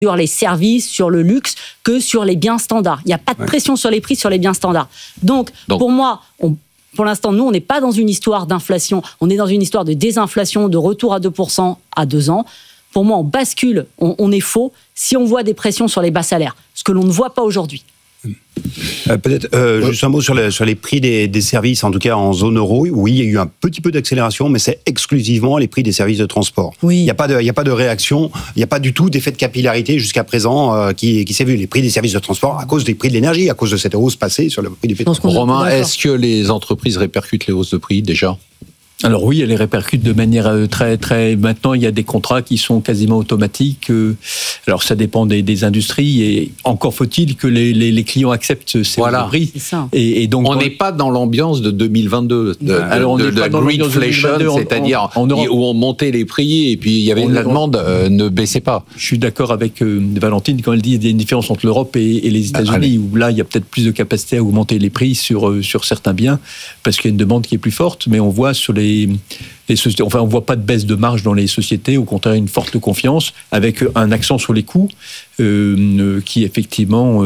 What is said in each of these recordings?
sur les services, sur le luxe, que sur les biens standards. Il n'y a pas de pression sur les prix sur les biens standards. Donc pour moi, pour l'instant, nous, on n'est pas dans une histoire d'inflation, on est dans une histoire de désinflation, de retour à 2% à 2 ans. Pour moi, on bascule, on est faux si on voit des pressions sur les bas salaires, ce que l'on ne voit pas aujourd'hui. Peut-être juste un mot sur les prix des services, en tout cas en zone euro. Oui, il y a eu un petit peu d'accélération, mais c'est exclusivement les prix des services de transport. Oui. Il n'y a pas de réaction, il n'y a pas du tout d'effet de capillarité jusqu'à présent qui s'est vu. Les prix des services de transport à cause des prix de l'énergie, à cause de cette hausse passée sur le prix du pétrole. Romain, est-ce que les entreprises répercutent les hausses de prix déjà ? Alors oui, elle les répercute de manière très... Maintenant, il y a des contrats qui sont quasiment automatiques. Alors ça dépend des industries et encore faut-il que les clients acceptent ces prix. Et donc on n'est pas dans l'ambiance de 2022, de la greenflation, c'est-à-dire où on montait les prix et puis il y avait la demande ne baissait pas. Je suis d'accord avec Valentine quand elle dit qu'il y a une différence entre l'Europe et les États-Unis, où là il y a peut-être plus de capacité à augmenter les prix sur certains biens parce qu'il y a une demande qui est plus forte, mais on voit sur les sociétés, enfin on voit pas de baisse de marge dans les sociétés, au contraire une forte confiance avec un accent sur les coûts qui effectivement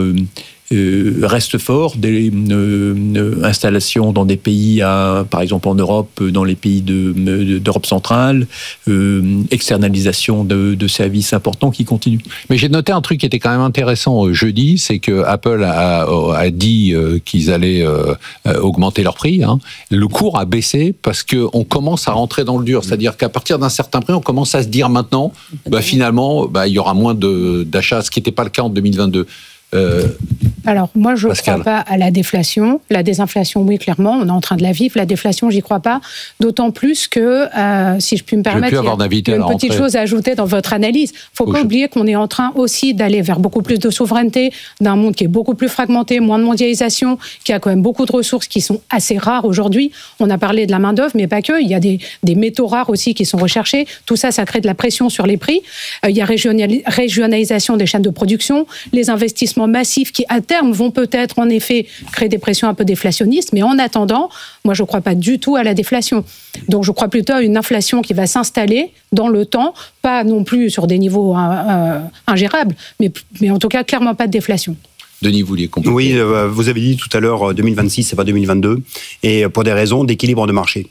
reste fort, des installations dans des pays, par exemple en Europe, dans les pays d'Europe centrale, externalisation de services importants qui continuent. Mais j'ai noté un truc qui était quand même intéressant jeudi, c'est que Apple a dit qu'ils allaient augmenter leur prix. Le cours a baissé parce qu'on commence à rentrer dans le dur, c'est-à-dire qu'à partir d'un certain prix, on commence à se dire maintenant, finalement, il y aura moins d'achats, ce qui n'était pas le cas en 2022. Alors, moi, je ne crois pas à la déflation. La désinflation, oui, clairement, on est en train de la vivre. La déflation, j'y crois pas. D'autant plus que, si je puis me permettre, il y a une petite chose à ajouter dans votre analyse. Il ne faut pas oublier qu'on est en train aussi d'aller vers beaucoup plus de souveraineté, d'un monde qui est beaucoup plus fragmenté, moins de mondialisation, qui a quand même beaucoup de ressources qui sont assez rares aujourd'hui. On a parlé de la main-d'œuvre, mais pas que. Il y a des métaux rares aussi qui sont recherchés. Tout ça, ça crée de la pression sur les prix. Il y a régionalisation des chaînes de production, les investissements massifs qui, à terme, vont peut-être, en effet, créer des pressions un peu déflationnistes. Mais en attendant, moi, je ne crois pas du tout à la déflation. Donc, je crois plutôt à une inflation qui va s'installer dans le temps, pas non plus sur des niveaux ingérables, mais en tout cas, clairement pas de déflation. Denis, vous vouliez compléter ? Oui, vous avez dit tout à l'heure 2026, c'est pas 2022, et pour des raisons d'équilibre de marché.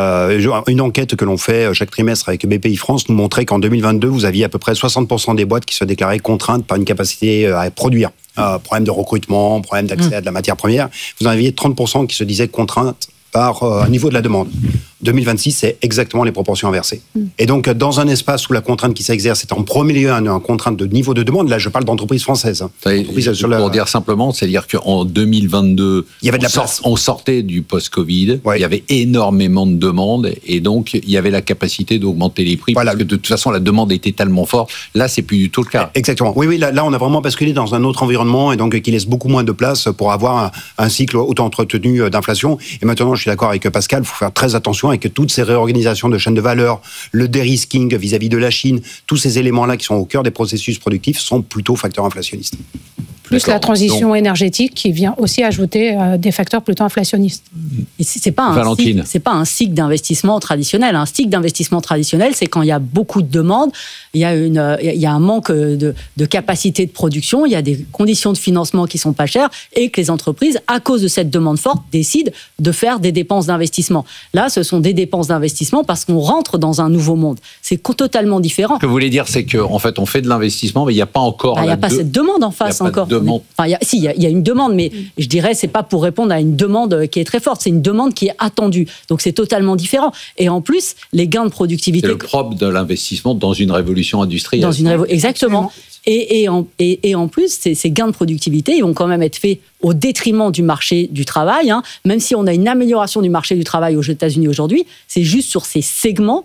Une enquête que l'on fait chaque trimestre avec BPI France nous montrait qu'en 2022, vous aviez à peu près 60% des boîtes qui se déclaraient contraintes par une capacité à produire. Problème de recrutement, problème d'accès à de la matière première. Vous en aviez 30% qui se disaient contraintes par un niveau de la demande. 2026, c'est exactement les proportions inversées. Et donc, dans un espace où la contrainte qui s'exerce est en premier lieu une contrainte de niveau de demande, là, je parle d'entreprises françaises. Pour dire simplement, c'est-à-dire qu'en 2022, il y avait de la place. On sortait du post-Covid, il y avait énormément de demandes, et donc, il y avait la capacité d'augmenter les prix, parce que de toute façon, la demande était tellement forte. Là, c'est plus du tout le cas. Exactement. Oui, là, on a vraiment basculé dans un autre environnement, et donc, qui laisse beaucoup moins de place pour avoir un cycle autant entretenu d'inflation. Et maintenant, je suis d'accord avec Pascal, il faut faire très attention et que toutes ces réorganisations de chaînes de valeur, le dérisking vis-à-vis de la Chine, tous ces éléments-là qui sont au cœur des processus productifs sont plutôt facteurs inflationnistes. Plus la transition énergétique qui vient aussi ajouter des facteurs plutôt inflationnistes. Et c'est pas un cycle d'investissement traditionnel. Un cycle d'investissement traditionnel, c'est quand il y a beaucoup de demandes, il y a un manque de capacité de production, il y a des conditions de financement qui sont pas chères et que les entreprises, à cause de cette demande forte, décident de faire des dépenses d'investissement. Là, ce sont des dépenses d'investissement parce qu'on rentre dans un nouveau monde. C'est totalement différent. Ce que vous voulez dire, c'est qu'en fait, on fait de l'investissement, mais il n'y a pas encore... Il n'y a pas cette demande en face encore. Il y a une demande, mais je dirais c'est pas pour répondre à une demande qui est très forte, c'est une demande qui est attendue. Donc c'est totalement différent. Et en plus, les gains de productivité... C'est le propre de l'investissement dans une révolution industrielle. Exactement. Et en plus, ces gains de productivité, ils vont quand même être faits au détriment du marché du travail. Même si on a une amélioration du marché du travail aux États-Unis aujourd'hui, c'est juste sur ces segments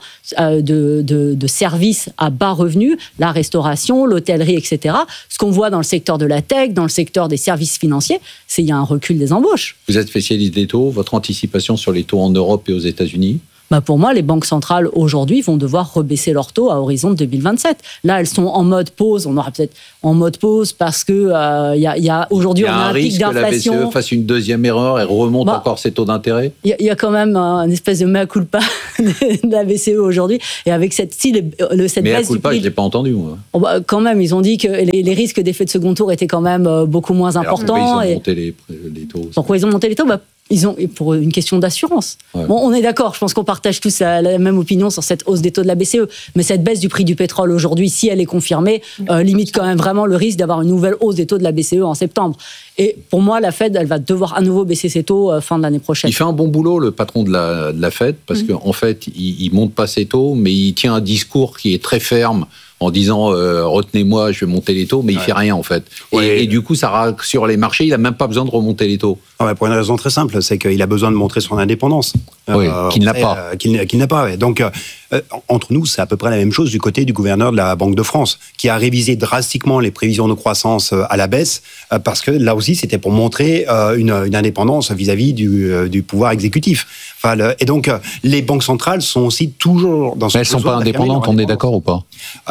de services à bas revenus, la restauration, l'hôtellerie, etc. Ce qu'on voit dans le secteur de la tech, dans le secteur des services financiers, il y a un recul des embauches. Vous êtes spécialiste des taux. Votre anticipation sur les taux en Europe et aux États-Unis ? Pour moi, les banques centrales aujourd'hui vont devoir rebaisser leur taux à horizon de 2027. Là, elles sont en mode pause. On aura peut-être en mode pause parce que y a aujourd'hui on a un pic d'inflation. Il y a un risque que la BCE fasse une deuxième erreur et remonte encore ses taux d'intérêt. Il y a quand même une espèce de mea culpa de la BCE aujourd'hui. Et avec cette baisse du prix, je l'ai pas entendu, moi. Quand même, ils ont dit que les risques d'effet de second tour étaient quand même beaucoup moins importants. Pourquoi ils ont monté les taux? Pourquoi ils ont monté les taux? Ils ont, pour une question d'assurance. Ouais. Bon, on est d'accord, je pense qu'on partage tous la même opinion sur cette hausse des taux de la BCE. Mais cette baisse du prix du pétrole aujourd'hui, si elle est confirmée, limite quand même vraiment le risque d'avoir une nouvelle hausse des taux de la BCE en septembre. Et pour moi, la Fed, elle va devoir à nouveau baisser ses taux fin de l'année prochaine. Il fait un bon boulot, le patron de la Fed, parce qu'en fait, il monte pas ses taux, mais il tient un discours qui est très ferme, en disant retenez-moi, je vais monter les taux, mais il fait rien en fait. Et du coup, ça sur les marchés, il a même pas besoin de remonter les taux. Pour une raison très simple, c'est qu'il a besoin de montrer son indépendance. Qu'il n'a pas. Qu'il n'a pas. Ouais. Donc, entre nous, c'est à peu près la même chose du côté du gouverneur de la Banque de France, qui a révisé drastiquement les prévisions de croissance à la baisse, parce que là aussi, c'était pour montrer une indépendance vis-à-vis du pouvoir exécutif. Et donc, les banques centrales sont aussi toujours dans ce. Mais elles ne sont pas indépendantes, on est d'accord ou pas?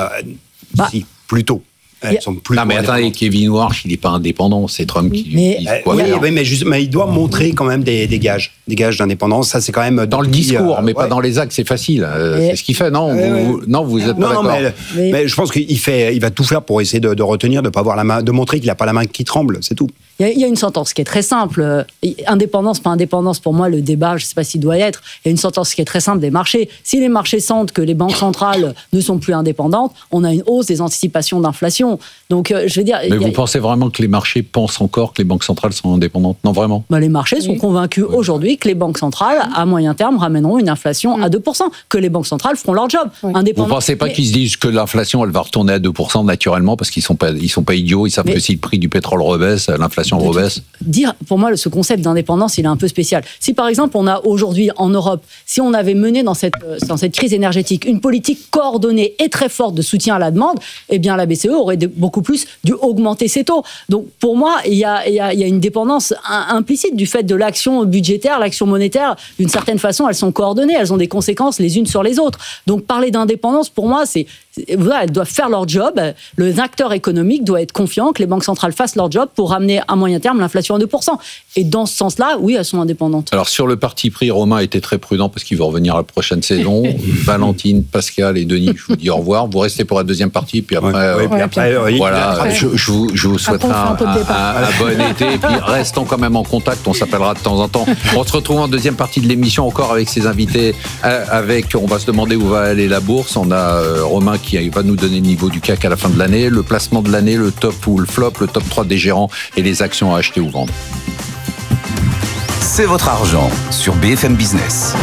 Si, plutôt. Non, mais attendez, Kevin Warsh, il n'est pas indépendant, c'est Trump qui. Mais il doit montrer quand même des gages d'indépendance. Ça, c'est quand même dans le discours, mais pas dans les actes. C'est facile. C'est ce qu'il fait. Non, vous êtes pas d'accord. Mais je pense il va tout faire pour essayer de retenir, de pas avoir la main, de montrer qu'il n'a pas la main qui tremble. C'est tout. Il y a une sentence qui est très simple. Indépendance, pas indépendance, pour moi, le débat, je ne sais pas s'il doit y être. Il y a une sentence qui est très simple des marchés. Si les marchés sentent que les banques centrales ne sont plus indépendantes, on a une hausse des anticipations d'inflation. Donc, je veux dire. Mais vous pensez vraiment que les marchés pensent encore que les banques centrales sont indépendantes? Non, vraiment? Les marchés sont convaincus aujourd'hui que les banques centrales, à moyen terme, ramèneront une inflation à 2%, que les banques centrales feront leur job. Vous ne pensez pas qu'ils se disent que l'inflation, elle va retourner à 2% naturellement parce qu'ils sont pas idiots, ils savent que si le prix du pétrole rebaisse, l'inflation rebaisse. Pour moi, ce concept d'indépendance, il est un peu spécial. Si par exemple, on a aujourd'hui en Europe, si on avait mené dans cette crise énergétique une politique coordonnée et très forte de soutien à la demande, eh bien la BCE aurait beaucoup plus dû augmenter ses taux. Donc pour moi, il y a une dépendance implicite du fait de l'action budgétaire, l'action monétaire. D'une certaine façon, elles sont coordonnées, elles ont des conséquences les unes sur les autres. Donc parler d'indépendance, pour moi, elles doivent faire leur job. Les acteurs économiques doivent être confiants que les banques centrales fassent leur job pour ramener à moyen terme l'inflation à 2%. Et dans ce sens-là, oui, elles sont indépendantes. Alors sur le parti pris, Romain était très prudent parce qu'il veut revenir à la prochaine saison. Valentine, Pascal et Denis, je vous dis au revoir. Vous restez pour la deuxième partie, puis après, voilà, je vous souhaiterai un bon été. Et puis restons quand même en contact. On s'appellera de temps en temps. On se retrouve en deuxième partie de l'émission encore avec ses invités. On va se demander où va aller la bourse. On a Romain qui va nous donner le niveau du CAC à la fin de l'année, le placement de l'année, le top ou le flop, le top 3 des gérants et les actions à acheter ou vendre. C'est votre argent sur BFM Business.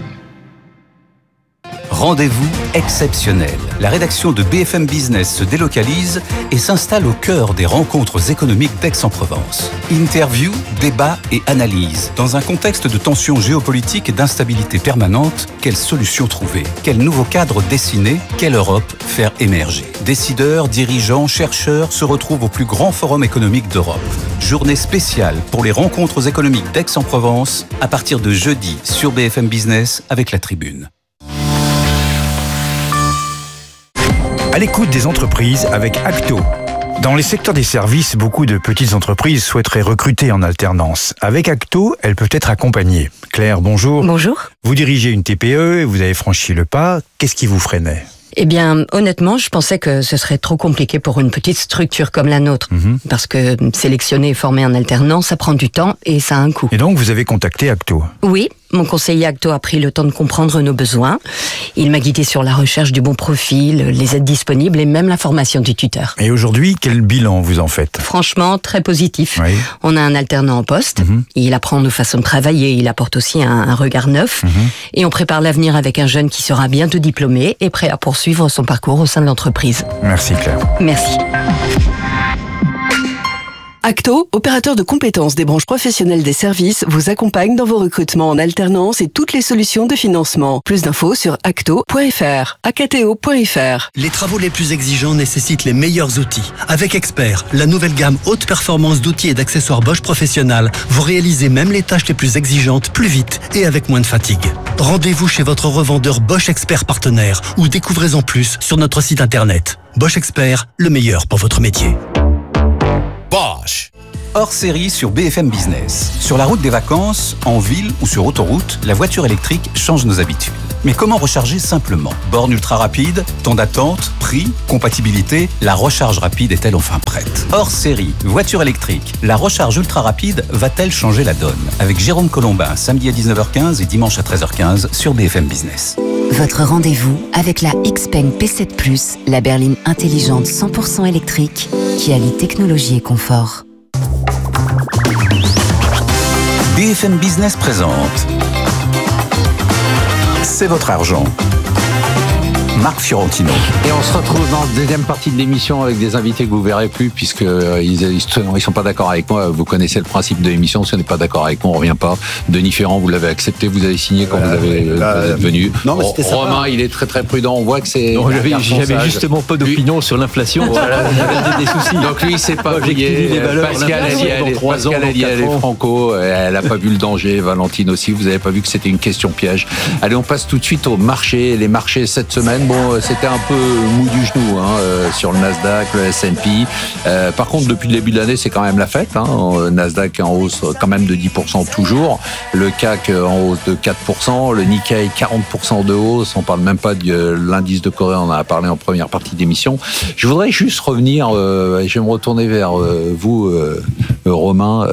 Rendez-vous exceptionnel. La rédaction de BFM Business se délocalise et s'installe au cœur des rencontres économiques d'Aix-en-Provence. Interview, débat et analyse. Dans un contexte de tensions géopolitiques et d'instabilité permanente, quelles solutions trouver? Quel nouveau cadre dessiner? Quelle Europe faire émerger? Décideurs, dirigeants, chercheurs se retrouvent au plus grand forum économique d'Europe. Journée spéciale pour les rencontres économiques d'Aix-en-Provence à partir de jeudi sur BFM Business avec La Tribune. À l'écoute des entreprises avec Acto. Dans les secteurs des services, beaucoup de petites entreprises souhaiteraient recruter en alternance. Avec Acto, elles peuvent être accompagnées. Claire, bonjour. Bonjour. Vous dirigez une TPE et vous avez franchi le pas. Qu'est-ce qui vous freinait ? Eh bien, honnêtement, je pensais que ce serait trop compliqué pour une petite structure comme la nôtre. Parce que sélectionner et former en alternance, ça prend du temps et ça a un coût. Et donc, vous avez contacté Acto ? Oui, mon conseiller Acto a pris le temps de comprendre nos besoins. Il m'a guidé sur la recherche du bon profil, les aides disponibles et même la formation du tuteur. Et aujourd'hui, quel bilan vous en faites ? Franchement, très positif. Oui. On a un alternant en poste. Il apprend nos façons de travailler. Il apporte aussi un regard neuf. Et on prépare l'avenir avec un jeune qui sera bientôt diplômé et prêt à poursuivre son parcours au sein de l'entreprise. Merci Claire. Merci. Acto, opérateur de compétences des branches professionnelles des services, vous accompagne dans vos recrutements en alternance et toutes les solutions de financement. Plus d'infos sur acto.fr, acto.fr. Les travaux les plus exigeants nécessitent les meilleurs outils. Avec Expert, la nouvelle gamme haute performance d'outils et d'accessoires Bosch Professionnal, vous réalisez même les tâches les plus exigeantes plus vite et avec moins de fatigue. Rendez-vous chez votre revendeur Bosch Expert partenaire ou découvrez en plus sur notre site internet. Bosch Expert, le meilleur pour votre métier. Bosch. Hors série sur BFM Business. Sur la route des vacances, en ville ou sur autoroute, la voiture électrique change nos habitudes. Mais comment recharger simplement ? Borne ultra rapide, temps d'attente, prix, compatibilité, la recharge rapide est-elle enfin prête ? Hors série, voiture électrique, la recharge ultra rapide va-t-elle changer la donne ? Avec Jérôme Colombin, samedi à 19h15 et dimanche à 13h15 sur BFM Business. Votre rendez-vous avec la Xpeng P7 Plus, la berline intelligente 100% électrique qui allie technologie et confort. BFM Business présente C'est votre argent. Marc Fiorentino. Et on se retrouve dans la deuxième partie de l'émission avec des invités que vous verrez plus puisqu'ils sont pas d'accord avec moi. Vous connaissez le principe de l'émission. Si on n'est pas d'accord avec moi, on revient pas. Denis Ferrand, vous l'avez accepté, vous avez signé quand vous êtes venu. Non, Romain, il est très très prudent. On voit que c'est. J'avais justement pas d'opinion sur l'inflation. Voilà, j'avais des soucis. Donc lui, c'est pas brillé. Pascal, elle y est franco. Elle a pas vu le danger. Valentine aussi. Vous avez pas vu que c'était une question piège. Allez, on passe tout de suite au marché. Les marchés cette semaine. Bon, c'était un peu mou du genou sur le Nasdaq, le S&P. Par contre, depuis le début de l'année, c'est quand même la fête. Nasdaq en hausse quand même de 10% toujours. Le CAC en hausse de 4%. Le Nikkei 40% de hausse. On parle même pas de l'indice de Corée. On en a parlé en première partie d'émission. Je voudrais juste revenir. Je vais me retourner vers vous, Romain.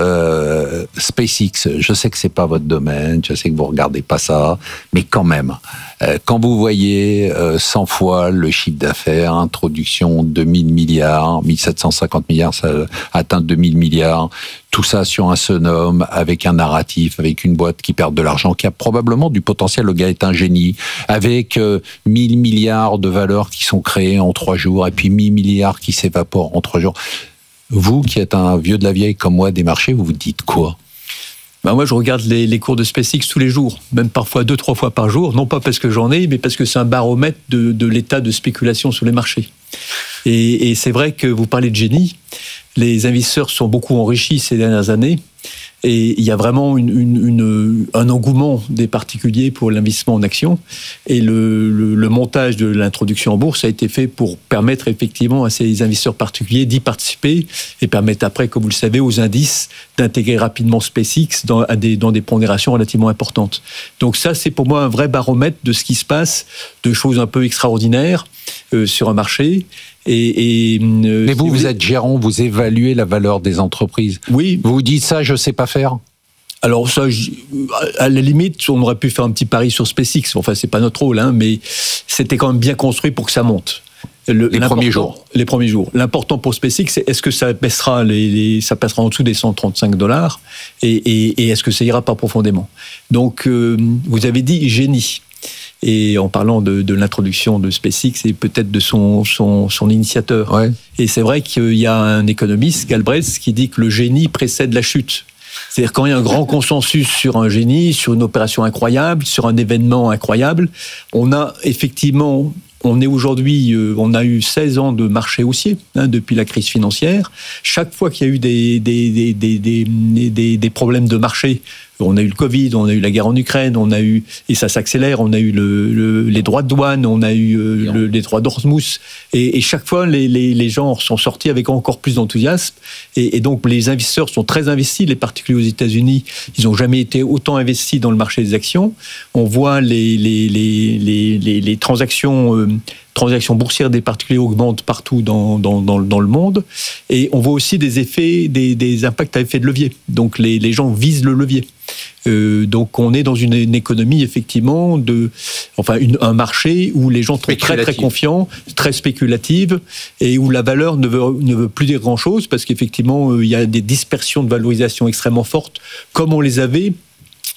SpaceX. Je sais que c'est pas votre domaine. Je sais que vous regardez pas ça, mais quand même. Quand vous voyez 100 fois le chiffre d'affaires, introduction 2000 milliards, 1750 milliards, ça atteint 2000 milliards, tout ça sur un seul homme, avec un narratif, avec une boîte qui perd de l'argent, qui a probablement du potentiel, le gars est un génie, avec 1000 milliards de valeurs qui sont créées en 3 jours, et puis 1000 milliards qui s'évaporent en 3 jours. Vous, qui êtes un vieux de la vieille comme moi des marchés, vous vous dites quoi ? Moi, je regarde les cours de SpaceX tous les jours, même parfois 2-3 fois par jour, non pas parce que j'en ai, mais parce que c'est un baromètre de l'état de spéculation sur les marchés. Et c'est vrai que vous parlez de génie, les investisseurs sont beaucoup enrichis ces dernières années, et il y a vraiment un engouement des particuliers pour l'investissement en actions. Et le montage de l'introduction en bourse a été fait pour permettre effectivement à ces investisseurs particuliers d'y participer et permettre après, comme vous le savez, aux indices d'intégrer rapidement SpaceX dans des pondérations relativement importantes. Donc ça, c'est pour moi un vrai baromètre de ce qui se passe, de choses un peu extraordinaires sur un marché. Mais vous êtes gérant, vous évaluez la valeur des entreprises. Oui. Vous vous dites ça, je sais pas faire. Alors ça, à la limite, on aurait pu faire un petit pari sur SpaceX. Enfin, c'est pas notre rôle, mais c'était quand même bien construit pour que ça monte. Les premiers jours. Les premiers jours. L'important pour SpaceX, c'est est-ce que ça baissera ça passera en dessous des $135 et est-ce que ça ira pas profondément. Donc, vous avez dit génie. Et en parlant de l'introduction de SpaceX et peut-être de son initiateur. Ouais. Et c'est vrai qu'il y a un économiste, Galbraith, qui dit que le génie précède la chute. C'est-à-dire quand il y a un grand consensus sur un génie, sur une opération incroyable, sur un événement incroyable, on a effectivement... On est aujourd'hui, on a eu 16 ans de marché haussier depuis la crise financière. Chaque fois qu'il y a eu des problèmes de marché, on a eu le Covid, on a eu la guerre en Ukraine, et ça s'accélère, on a eu les droits de douane, on a eu les droits d'Ormuz, et chaque fois les gens sont sortis avec encore plus d'enthousiasme, et donc les investisseurs sont très investis, les particuliers aux États-Unis, ils n'ont jamais été autant investis dans le marché des actions. On voit les transactions boursières des particuliers augmentent partout dans le monde, et on voit aussi des effets, des impacts à effet de levier. Donc les gens visent le levier. Donc on est dans une économie effectivement un marché où les gens sont très très confiants, très spéculative, et où la valeur ne veut plus dire grand chose, parce qu'effectivement il y a des dispersions de valorisation extrêmement fortes, comme on les avait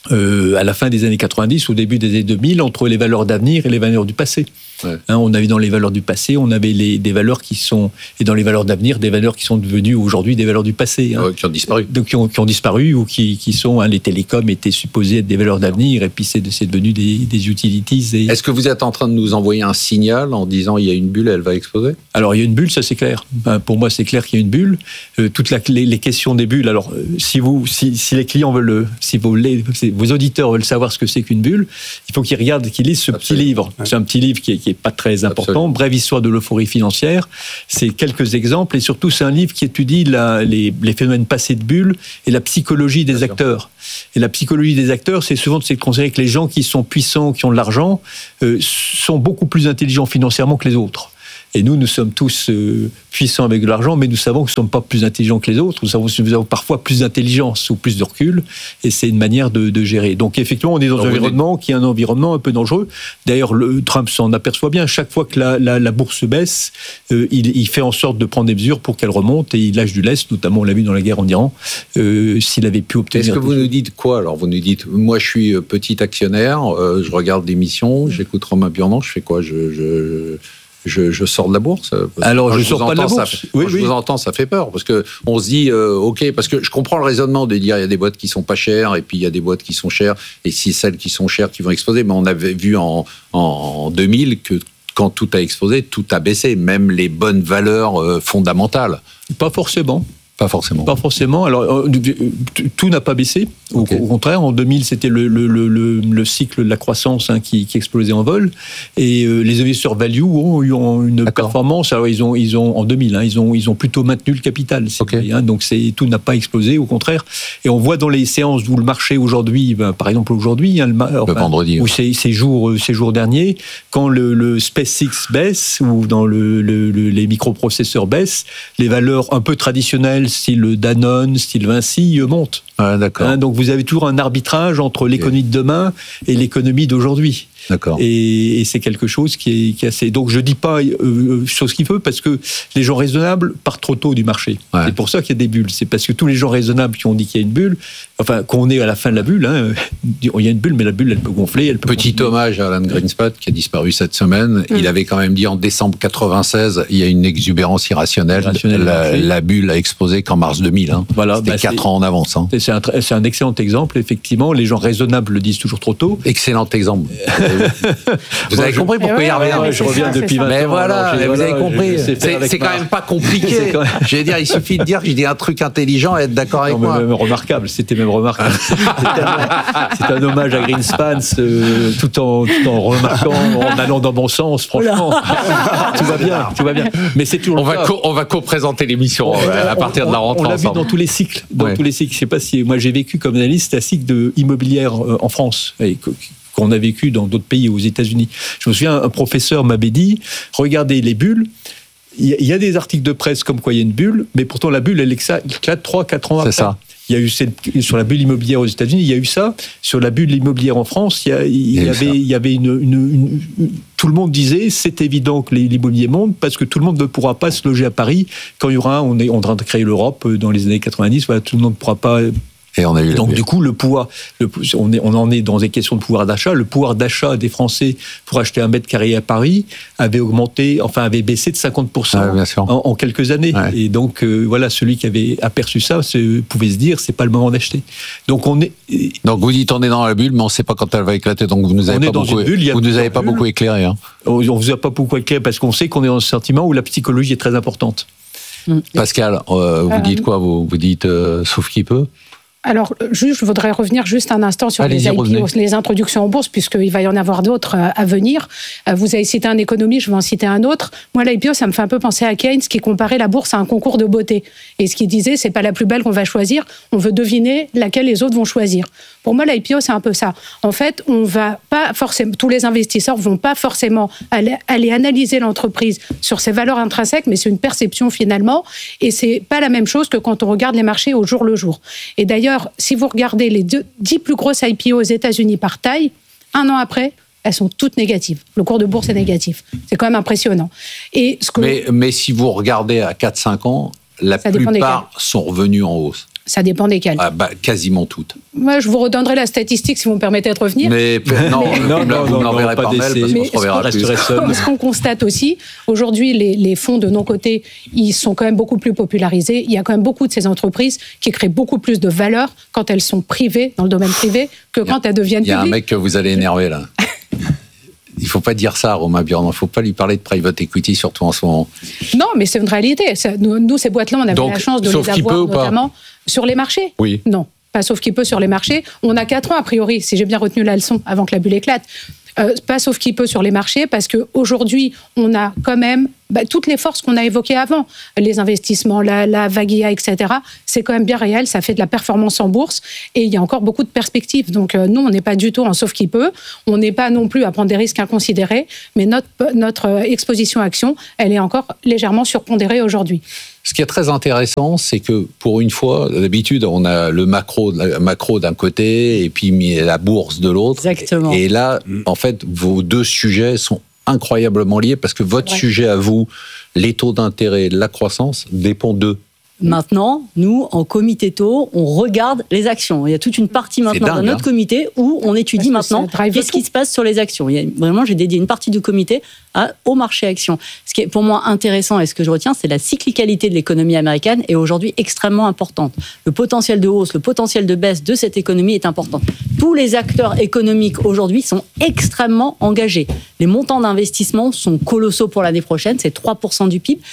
à la fin des années 90, au début des années 2000, entre les valeurs d'avenir et les valeurs du passé. Ouais. On avait dans les valeurs du passé, on avait des valeurs qui sont, et dans les valeurs d'avenir, des valeurs qui sont devenues aujourd'hui des valeurs du passé. Ouais, qui ont disparu. Donc, qui ont disparu ou qui sont, les télécoms étaient supposés être des valeurs d'avenir et puis c'est devenu des utilities. Est-ce que vous êtes en train de nous envoyer un signal en disant il y a une bulle, elle va exploser ? Alors il y a une bulle, ça c'est clair. Pour moi c'est clair qu'il y a une bulle. Toutes les questions des bulles, alors si les clients veulent, vos auditeurs veulent savoir ce que c'est qu'une bulle, il faut qu'ils regardent, qu'ils lisent ce petit livre. Ouais. C'est un petit livre qui est pas très important. Absolument. Brève histoire de l'euphorie financière. C'est quelques exemples et surtout c'est un livre qui étudie les phénomènes passés de bulles et la psychologie des acteurs. Et la psychologie des acteurs, c'est souvent de considérer que les gens qui sont puissants, qui ont de l'argent, sont beaucoup plus intelligents financièrement que les autres. Et nous sommes tous puissants avec de l'argent, mais nous savons que nous ne sommes pas plus intelligents que les autres. Nous avons parfois plus d'intelligence ou plus de recul, et c'est une manière de gérer. Donc effectivement, on est dans un environnement qui est un environnement un peu dangereux. D'ailleurs, Trump s'en aperçoit bien. Chaque fois que la bourse baisse, il fait en sorte de prendre des mesures pour qu'elle remonte, et il lâche du lest, notamment on l'a vu dans la guerre en Iran, s'il avait pu obtenir... Est-ce que vous nous dites quoi ? Alors vous nous dites, moi je suis petit actionnaire, je regarde l'émission, j'écoute Romain Burnand, je fais quoi ? Je sors de la bourse. Alors, je sors pas de la bourse. Je vous entends, ça fait peur. Parce qu'on se dit, OK, parce que je comprends le raisonnement de dire il y a des boîtes qui sont pas chères et puis il y a des boîtes qui sont chères et si celles qui sont chères qui vont exploser. Mais on avait vu en 2000 que quand tout a explosé, tout a baissé, même les bonnes valeurs fondamentales. Pas forcément. Pas forcément. Pas forcément. Alors, tout n'a pas baissé. Okay. Au contraire, en 2000, c'était le cycle de la croissance qui explosait en vol. Et les investisseurs value ont eu une performance. Alors, ils ont en 2000, ils ont plutôt maintenu le capital. Okay. Donc, tout n'a pas explosé, au contraire. Et on voit dans les séances où le marché aujourd'hui, par exemple aujourd'hui, le vendredi, ou ces jours derniers, quand le SpaceX baisse ou dans les microprocesseurs baissent, les valeurs un peu traditionnelles, style Danone, style Vinci, monte. Ah, d'accord. Donc vous avez toujours un arbitrage entre l'économie de demain et l'économie d'aujourd'hui. D'accord. Et c'est quelque chose qui est assez... Donc je dis pas chose qu'il faut, parce que les gens raisonnables partent trop tôt du marché. Ouais. C'est pour ça qu'il y a des bulles. C'est parce que tous les gens raisonnables qui ont dit qu'il y a une bulle, enfin qu'on est à la fin de la bulle, il y a une bulle, mais la bulle elle peut gonfler. Petit hommage à Alan Greenspan qui a disparu cette semaine. Il avait quand même dit en décembre 96, il y a une exubérance irrationnelle. La bulle a explosé qu'en mars 2000. Voilà, c'était 4 ans en avance. C'est un excellent exemple, effectivement. Les gens raisonnables le disent toujours trop tôt. Excellent exemple. Vous avez compris pourquoi il revient. Je reviens depuis 20 ans. Mais voilà, vous avez compris. C'est quand même pas compliqué. Je veux dire, il suffit de dire que j'ai dit un truc intelligent et être d'accord avec moi. Même remarquable, c'était même remarquable. C'est un hommage à Greenspan, tout en remarquant, en allant dans bon sens, franchement. Tout va bien. Mais c'est toujours on va co-présenter l'émission à partir de la rentrée. On l'a vu dans tous les cycles. Tous les cycles. Je sais pas si moi j'ai vécu comme analyste un cycle immobilière en France. Qu'on a vécu dans d'autres pays, aux États-Unis. Je me souviens, un professeur m'avait dit, regardez les bulles, il y a des articles de presse comme quoi il y a une bulle, mais pourtant la bulle, elle éclate 3-4 ans après. C'est ça. Il y a eu sur la bulle immobilière aux États-Unis, il y a eu ça. Sur la bulle immobilière en France, il y avait une tout le monde disait, c'est évident que l'immobilier monte parce que tout le monde ne pourra pas se loger à Paris quand il y aura, on est en train de créer l'Europe dans les années 90, voilà, tout le monde ne pourra pas... Et on a eu donc du coup, on en est dans des questions de pouvoir d'achat. Le pouvoir d'achat des Français pour acheter un mètre carré à Paris avait baissé de 50% en quelques années. Ouais. Et donc voilà, celui qui avait aperçu ça pouvait se dire, c'est pas le moment d'acheter. Donc donc vous dites on est dans la bulle, mais on ne sait pas quand elle va éclater. Donc vous nous avez pas beaucoup éclairé. On vous a pas beaucoup éclairé parce qu'on sait qu'on est dans ce sentiment où la psychologie est très importante. Pascal, vous dites quoi ? Vous dites sauf qui peut ? Alors, je voudrais revenir juste un instant sur les IPO, les introductions en bourse, puisqu'il va y en avoir d'autres à venir. Vous avez cité un économiste, je vais en citer un autre. Moi, l'IPO, ça me fait un peu penser à Keynes, qui comparait la bourse à un concours de beauté. Et ce qu'il disait, c'est pas la plus belle qu'on va choisir, on veut deviner laquelle les autres vont choisir. Pour moi, l'IPO, c'est un peu ça. En fait, on va pas forcément, tous les investisseurs vont pas forcément aller analyser l'entreprise sur ses valeurs intrinsèques, mais c'est une perception finalement. Et c'est pas la même chose que quand on regarde les marchés au jour le jour. Et d'ailleurs, si vous regardez les 10 plus grosses IPO aux États-Unis par taille, un an après, elles sont toutes négatives. Le cours de bourse est négatif. C'est quand même impressionnant. Mais si vous regardez à 4-5 ans, la plupart sont revenus en hausse. Ça dépend desquelles. Quasiment toutes. Moi, je vous redonnerai la statistique si vous me permettez de revenir. Mais non, vous m'enverrez par mail parce qu'on se reverra plus. Ce qu'on constate aussi, aujourd'hui, les fonds de non-cotés, ils sont quand même beaucoup plus popularisés. Il y a quand même beaucoup de ces entreprises qui créent beaucoup plus de valeur quand elles sont privées, dans le domaine privé, que quand elles deviennent publiques. Il y a un mec que vous allez énerver là. Il ne faut pas dire ça à Romain Bjorn. Il ne faut pas lui parler de private equity, surtout en ce moment. Non, mais c'est une réalité. Nous, ces boîtes-là, on avait la chance de les avoir notamment sur les marchés. Oui. Non, pas sauf qu'il peut sur les marchés. On a 4 ans, a priori, si j'ai bien retenu la leçon, avant que la bulle éclate. Pas sauf qu'il peut sur les marchés, parce qu'aujourd'hui, on a quand même toutes les forces qu'on a évoquées avant. Les investissements, la vague IA, etc. C'est quand même bien réel, ça fait de la performance en bourse, et il y a encore beaucoup de perspectives. Donc nous, on n'est pas du tout en sauf qu'il peut. On n'est pas non plus à prendre des risques inconsidérés, mais notre exposition action, elle est encore légèrement surpondérée aujourd'hui. Ce qui est très intéressant, c'est que pour une fois, d'habitude, on a le macro d'un côté et puis la bourse de l'autre. Exactement. Et là, en fait, vos deux sujets sont incroyablement liés parce que votre sujet à vous, les taux d'intérêt, la croissance, dépend d'eux. Maintenant, nous, en comité taux, on regarde les actions. Il y a toute une partie maintenant dans notre comité où on étudie maintenant qu'est-ce qui se passe sur les actions. Vraiment, j'ai dédié une partie du comité au marché actions. Ce qui est pour moi intéressant et ce que je retiens, c'est la cyclicalité de l'économie américaine est aujourd'hui extrêmement importante. Le potentiel de hausse, le potentiel de baisse de cette économie est important. Tous les acteurs économiques aujourd'hui sont extrêmement engagés. Les montants d'investissement sont colossaux pour l'année prochaine, c'est 3% du PIB.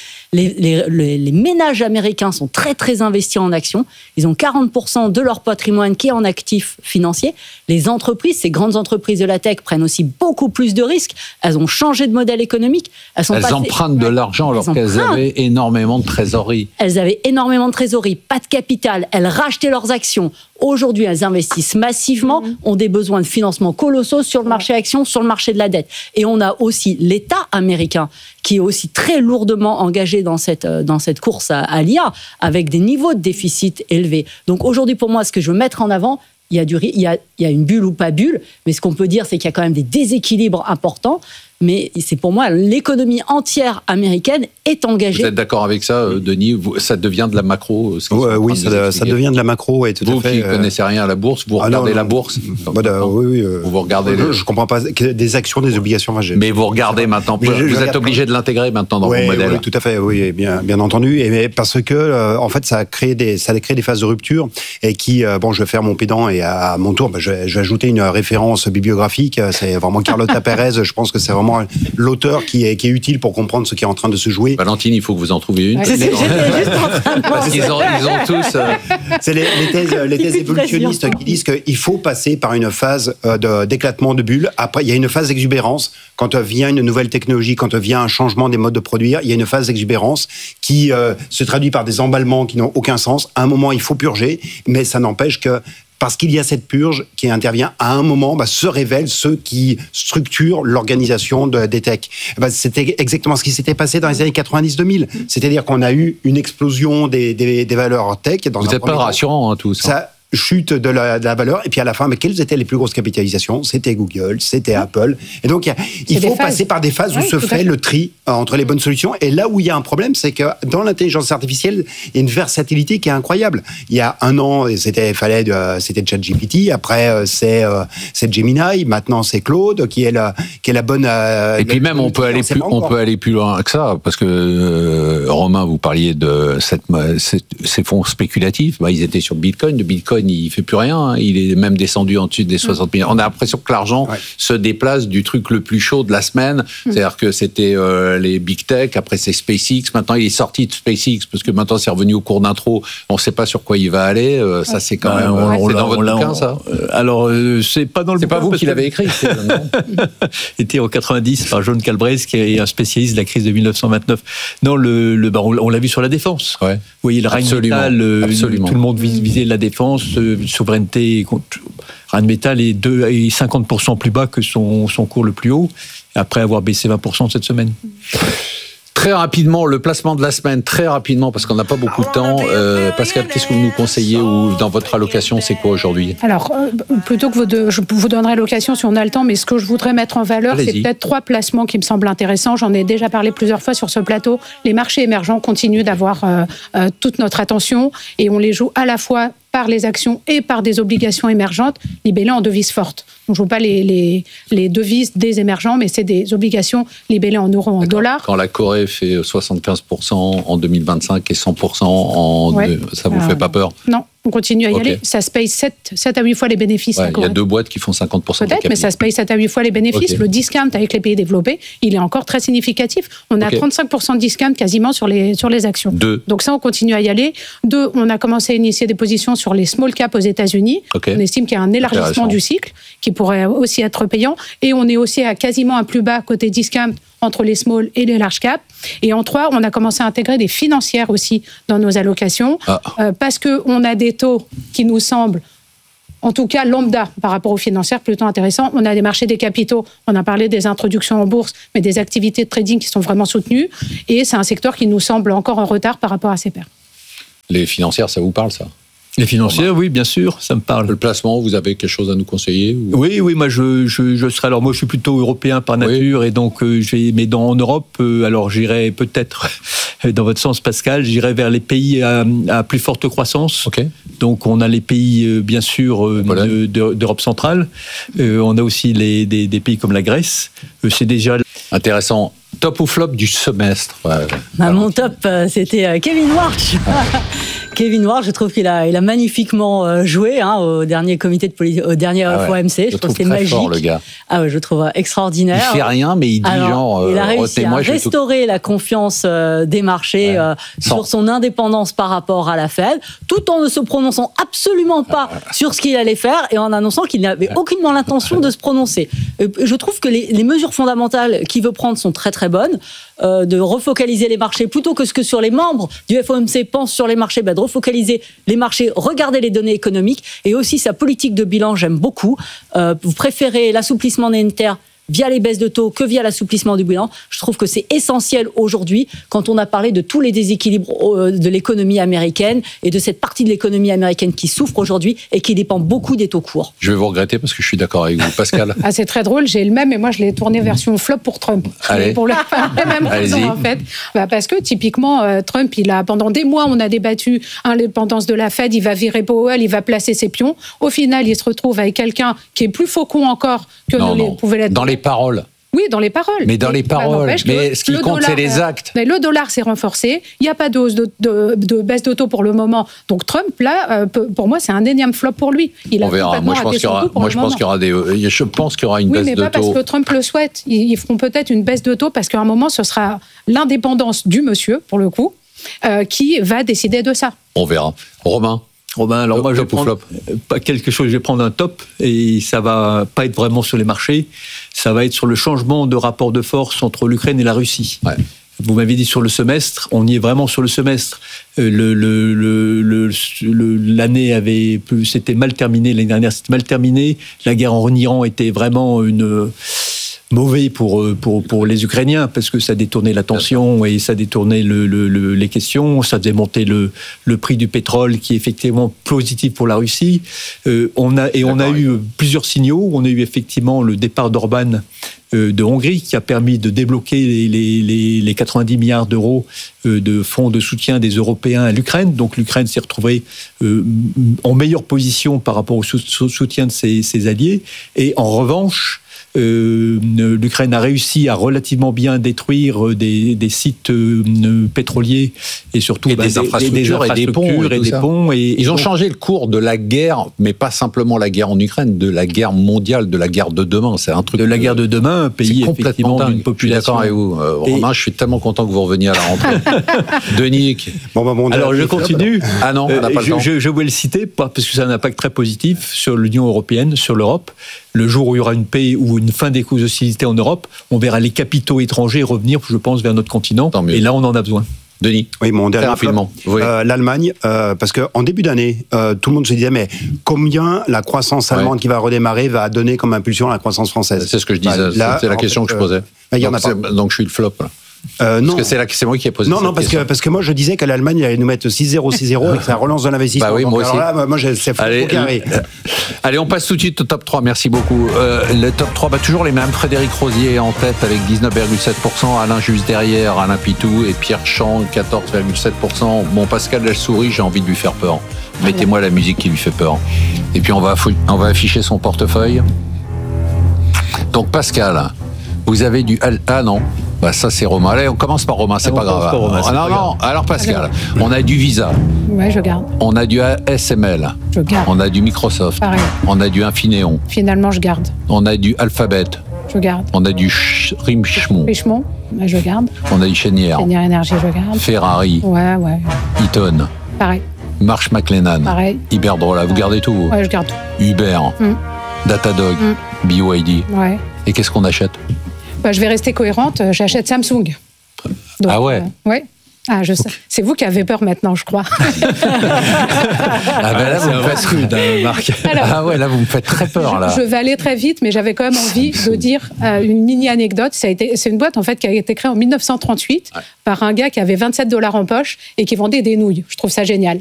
Les ménages américains sont très très investis en actions. Ils ont 40% de leur patrimoine qui est en actifs financiers. Les entreprises, ces grandes entreprises de la tech prennent aussi beaucoup plus de risques. Elles ont changé de modèle économique. Elles empruntent de l'argent alors qu'elles avaient énormément de trésorerie. Elles avaient énormément de trésorerie, pas de capital. Elles rachetaient leurs actions. Aujourd'hui, elles investissent massivement, ont des besoins de financement colossaux sur le marché actions, sur le marché de la dette. Et on a aussi l'État américain qui est aussi très lourdement engagé dans cette course à l'IA, avec des niveaux de déficit élevés. Donc aujourd'hui, pour moi, ce que je veux mettre en avant, il y a une bulle ou pas bulle, mais ce qu'on peut dire, c'est qu'il y a quand même des déséquilibres importants. Mais c'est pour moi, l'économie entière américaine est engagée. Vous êtes d'accord avec ça, Denis? Ça devient de la macro? Oui, ça devient de la macro. Et tout vous à fait, qui ne connaissez rien à la bourse, vous regardez la bourse? Oui. Vous regardez je ne comprends pas. Des actions, des obligations. Mais vous regardez maintenant. Vous êtes obligé de l'intégrer maintenant dans vos modèles. Oui, tout à fait. Oui, bien entendu. Et parce que, en fait, ça a créé des phases de rupture et qui, je vais faire mon pédant et à mon tour, je vais ajouter une référence bibliographique. C'est vraiment Carlota Pérez. Je pense que c'est vraiment l'auteur qui est utile pour comprendre ce qui est en train de se jouer. Valentine, il faut que vous en trouviez une. J'étais juste en train de parce qu'ils ont tous... C'est les thèses évolutionnistes qui disent qu'il faut passer par une phase d'éclatement de bulles. Après, il y a une phase d'exubérance. Quand vient une nouvelle technologie, quand vient un changement des modes de produire, il y a une phase d'exubérance qui se traduit par des emballements qui n'ont aucun sens. À un moment, il faut purger, mais ça n'empêche que parce qu'il y a cette purge qui intervient à un moment, se révèlent ceux qui structurent l'organisation des tech. C'était exactement ce qui s'était passé dans les années 90-2000. C'est-à-dire qu'on a eu une explosion des valeurs tech. Vous n'êtes pas rassurant, tout ça. Ça chute de la valeur, et puis à la fin, mais quelles étaient les plus grosses capitalisations? C'était Google, c'était Apple. Et donc, il faut passer par des phases où se fait le tri entre les bonnes solutions. Et là où il y a un problème, c'est que dans l'intelligence artificielle, il y a une versatilité qui est incroyable. Il y a un an, c'était ChatGPT, après c'est Gemini, maintenant c'est Claude qui est la bonne. Et puis même on peut aller plus loin que ça, parce que Romain, vous parliez de ces fonds spéculatifs. Ils étaient sur Bitcoin. De Bitcoin, il fait plus rien. Il est même descendu en dessus des 60 milliards. On a l'impression que l'argent se déplace du truc le plus chaud de la semaine. C'est-à-dire que c'était les big tech, après c'est SpaceX. Maintenant, il est sorti de SpaceX parce que maintenant c'est revenu au cours d'intro. On ne sait pas sur quoi il va aller. Ça, c'est quand même. C'est dans votre bouquin, ça? Alors, c'est pas dans le bouquin. C'est pas vous qui l'avez écrit. C'était en 90 par John Galbraith, qui est un spécialiste de la crise de 1929. Non, on l'a vu sur la défense. Ouais. Vous voyez, le Rheinmetall, tout le monde visait la défense. Souveraineté, Rheinmetall est 50% plus bas que son cours le plus haut, après avoir baissé 20% cette semaine. Très rapidement, le placement de la semaine, très rapidement, parce qu'on n'a pas beaucoup de temps. Pascal, qu'est-ce que vous nous conseillez ou dans votre allocation, c'est quoi aujourd'hui? Alors, plutôt que je vous donnerai l'allocation si on a le temps, mais ce que je voudrais mettre en valeur, c'est peut-être 3 placements qui me semblent intéressants. J'en ai déjà parlé plusieurs fois sur ce plateau. Les marchés émergents continuent d'avoir toute notre attention et on les joue à la fois par les actions et par des obligations émergentes libellées en devises fortes. On ne joue pas les devises des émergents, mais c'est des obligations libellées en euros, en dollars. Quand la Corée fait 75% en 2025 et 100% ça vous fait pas peur? Non. On continue à y aller. Ça se paye 7 à 8 fois les bénéfices. Il y a 2 boîtes qui font 50%. Peut-être, mais ça se paye 7 à 8 fois les bénéfices. Le discount avec les pays développés, il est encore très significatif. On a 35% de discount quasiment sur les actions. 2. Donc ça, on continue à y aller. 2, on a commencé à initier des positions sur les small caps aux États-Unis. On estime qu'il y a un élargissement du cycle qui pourrait aussi être payant. Et on est aussi à quasiment un plus bas côté discount entre les small et les large cap. Et en 3, on a commencé à intégrer des financières aussi dans nos allocations, parce qu'on a des taux qui nous semblent, en tout cas lambda par rapport aux financières, plutôt intéressants. On a des marchés des capitaux, on a parlé des introductions en bourse, mais des activités de trading qui sont vraiment soutenues. Et c'est un secteur qui nous semble encore en retard par rapport à ses pairs. Les financières, ça vous parle, ça? Les financières, oui, bien sûr, ça me parle. Le placement, vous avez quelque chose à nous conseiller ou... Oui, moi je serais. Alors moi, je suis plutôt européen par nature, et donc mais en Europe, alors j'irai peut-être dans votre sens, Pascal, j'irai vers les pays à plus forte croissance. Donc on a les pays, bien sûr, d'Europe centrale. On a aussi des pays comme la Grèce. C'est déjà intéressant. Top ou flop du semestre? Mon top, c'était Kevin Warsh. Kevin Warsh, je trouve qu'il a magnifiquement joué au dernier comité au dernier FOMC. Je trouve que c'est magique. Fort, le gars. Je trouve extraordinaire. Il fait rien, mais il dit il a réussi à restaurer la confiance des marchés sur son indépendance par rapport à la Fed, tout en ne se prononçant absolument pas sur ce qu'il allait faire et en annonçant qu'il n'avait aucunement l'intention de se prononcer. Je trouve que les mesures fondamentales qu'il veut prendre sont très très bonnes. De refocaliser les marchés plutôt que ce que sur les membres du FOMC pensent sur les marchés, de refocaliser les marchés, regarder les données économiques et aussi sa politique de bilan, j'aime beaucoup. Vous préférez l'assouplissement monétaire via les baisses de taux que via l'assouplissement du bilan. Je trouve que c'est essentiel aujourd'hui quand on a parlé de tous les déséquilibres de l'économie américaine et de cette partie de l'économie américaine qui souffre aujourd'hui et qui dépend beaucoup des taux courts. Je vais vous regretter parce que je suis d'accord avec vous. Pascal? C'est très drôle, j'ai le même et moi je l'ai tourné version flop pour Trump. Allez. Pour les mêmes raisons en fait. Parce que typiquement Trump, pendant des mois on a débattu l'indépendance de la Fed, il va virer Powell, il va placer ses pions. Au final, il se retrouve avec quelqu'un qui est plus faucon encore que pouvait l'être. Dans les paroles. Oui, dans les paroles. Mais dans les paroles. Mais ce qui compte, c'est les actes. Mais le dollar s'est renforcé. Il n'y a pas de baisse de taux pour le moment. Donc Trump, là, pour moi, c'est un énième flop pour lui. On verra. Moi, je pense qu'il y aura une baisse de taux. Oui, mais pas parce que Trump le souhaite. Ils feront peut-être une baisse de taux parce qu'à un moment, ce sera l'indépendance du monsieur, pour le coup, qui va décider de ça. On verra. Romain, alors moi je vais prendre quelque chose, je vais prendre un top et ça va pas être vraiment sur les marchés, ça va être sur le changement de rapport de force entre l'Ukraine et la Russie. Vous m'avez dit sur le semestre, on y est vraiment sur le semestre. L'année c'était mal terminé, l'année dernière c'était mal terminé, la guerre en Iran était vraiment mauvais pour les Ukrainiens parce que ça détournait l'attention et ça détournait les questions, ça faisait monter le prix du pétrole qui est effectivement positif pour la Russie. On a eu plusieurs signaux. On a eu effectivement le départ d'Orban de Hongrie qui a permis de débloquer les 90 milliards d'euros de fonds de soutien des Européens à l'Ukraine. Donc l'Ukraine s'est retrouvée en meilleure position par rapport au soutien de ses alliés. Et en revanche, l'Ukraine a réussi à relativement bien détruire des sites pétroliers et surtout des infrastructures et des ponts. Ils ont changé le cours de la guerre, mais pas simplement la guerre en Ukraine, de la guerre mondiale, de la guerre de demain. C'est un truc de la guerre de demain, un pays effectivement d'une population. Je suis d'accord avec vous, Romain. Je suis tellement content que vous reveniez à la rentrée. Denis. Alors je continue. Ah non, on n'a pas le temps. Je vais le citer parce que ça a un impact très positif sur l'Union européenne, sur l'Europe. Le jour où il y aura une paix ou une fin des hostilités en Europe, on verra les capitaux étrangers revenir, je pense, vers notre continent. Et là, on en a besoin. Denis. Oui, mon dernier rapidement. L'Allemagne, parce qu'en début d'année, tout le monde se disait, mais combien la croissance allemande qui va redémarrer va donner comme impulsion à la croissance française? C'est ce que je disais, c'est la question que je posais. Il y en a pas. Donc je suis le flop. Là. Non. Parce que c'est moi qui ai posé cette question. Parce que moi, je disais qu'à l'Allemagne, il allait nous mettre 6-0 et que ça relance de l'investissement. Bah oui, moi aussi. Alors là, c'est fou au carré. Allez, on passe tout de suite au top 3. Merci beaucoup. Le top 3, toujours les mêmes. Frédéric Rosier en tête avec 19,7%. Alain juste derrière, Alain Pitou et Pierre Champ, 14,7%. Bon, Pascal Lachsouris, j'ai envie de lui faire peur. Mettez-moi la musique qui lui fait peur. Et puis, on va afficher son portefeuille. Donc, Pascal, vous avez du... Ah non. Bah ça c'est Romain. Allez, on commence par Romain, c'est pas grave. Non. Alors Pascal, on a du Visa. Ouais, je garde. On a du ASML. Je garde. On a du Microsoft. Pareil. On a du Infineon. Finalement, je garde. On a du Alphabet. Je garde. On a du Richemont. Richemont, je garde. On a du Chenière. Chenière Énergie, je garde. Ferrari. Ouais. Eaton. Pareil. Marsh McLennan. Pareil. Iberdrola, vous gardez tout. Ouais, je garde tout. Uber. Datadog. BYD. Ouais. Et qu'est-ce qu'on achète? Je vais rester cohérente, j'achète Samsung. Donc, ah ouais ouais. Ah, je sais. C'est vous qui avez peur maintenant, je crois. Là, vous me faites rude, Marc. Alors, là, vous me faites très peur, là. Je vais aller très vite, mais j'avais quand même envie de dire une mini-anecdote. C'est une boîte, en fait, qui a été créée en 1938 par un gars qui avait $27 en poche et qui vendait des nouilles. Je trouve ça génial.